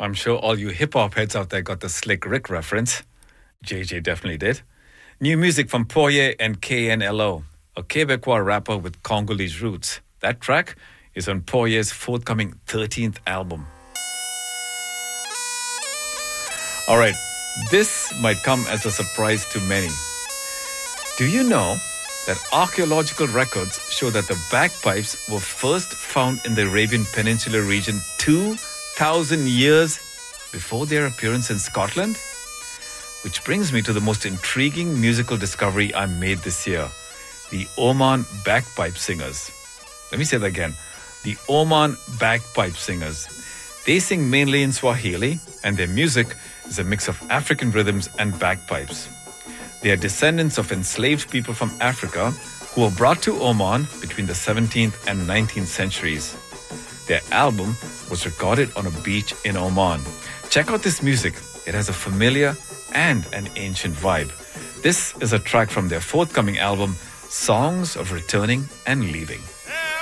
I'm sure all you hip-hop heads out there got the Slick Rick reference. JJ definitely did. New music from Poye and KNLO, a Quebecois rapper with Congolese roots. That track is on Poye's forthcoming 13th album. All right, this might come as a surprise to many. Do you know that archaeological records show that the bagpipes were first found in the Arabian Peninsula region 2,000 years before their appearance in Scotland? Which brings me to the most intriguing musical discovery I made this year, the Oman Bagpipe Singers. Let me say that again. The Oman Bagpipe Singers. They sing mainly in Swahili, and their music is a mix of African rhythms and bagpipes. They are descendants of enslaved people from Africa who were brought to Oman between the 17th and 19th centuries. Their album was recorded on a beach in Oman. Check out this music. It has a familiar and an ancient vibe. This is a track from their forthcoming album, Songs of Returning and Leaving.